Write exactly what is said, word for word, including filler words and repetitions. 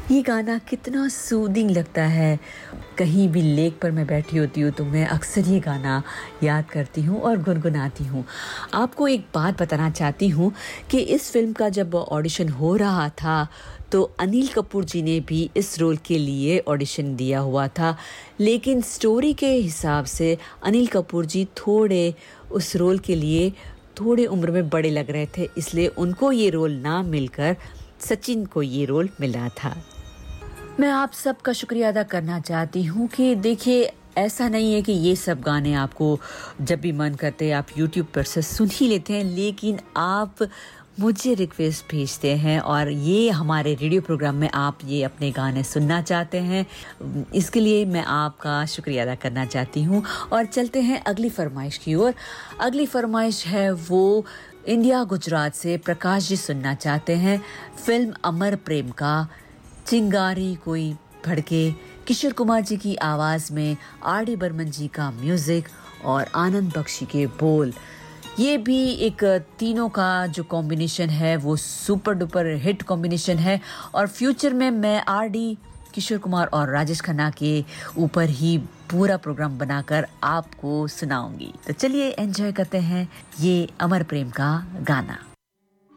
ये गाना कितना सूदिंग लगता है। कहीं भी लेक पर मैं बैठी होती हूँ तो मैं अक्सर ये गाना याद करती हूँ और गुनगुनाती हूँ। आपको एक बात बताना चाहती हूँ कि इस फ़िल्म का जब ऑडिशन हो रहा था तो अनिल कपूर जी ने भी इस रोल के लिए ऑडिशन दिया हुआ था, लेकिन स्टोरी के हिसाब से अनिल कपूर जी थोड़े उस रोल के लिए थोड़े उम्र में बड़े लग रहे थे, इसलिए उनको ये रोल ना मिलकर सचिन को ये रोल मिला था। मैं आप सबका शुक्रिया अदा करना चाहती हूँ कि देखिए, ऐसा नहीं है कि ये सब गाने आपको जब भी मन करते हैं आप यूट्यूब पर से सुन ही लेते हैं, लेकिन आप मुझे रिक्वेस्ट भेजते हैं और ये हमारे रेडियो प्रोग्राम में आप ये अपने गाने सुनना चाहते हैं। इसके लिए मैं आपका शुक्रिया अदा करना चाहती हूँ और चलते हैं अगली फरमाइश की ओर। अगली फरमाइश है वो इंडिया गुजरात से प्रकाश जी सुनना चाहते हैं फिल्म अमर प्रेम का चिंगारी कोई भड़के, किशोर कुमार जी की आवाज़ में आर डी बर्मन जी का म्यूज़िक और आनंद बख्शी के बोल। ये भी एक तीनों का जो कॉम्बिनेशन है वो सुपर डुपर हिट कॉम्बिनेशन है और फ्यूचर में मैं आर डी, किशोर कुमार और राजेश खन्ना के ऊपर ही पूरा प्रोग्राम बनाकर आपको सुनाऊंगी। तो चलिए एंजॉय करते हैं ये अमर प्रेम का गाना।